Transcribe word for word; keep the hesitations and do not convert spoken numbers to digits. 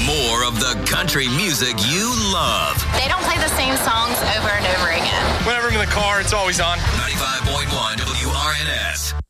more of the country music you love. They don't play the same songs over and over again. Whenever I'm in the car, it's always on. ninety-five point one W R N S.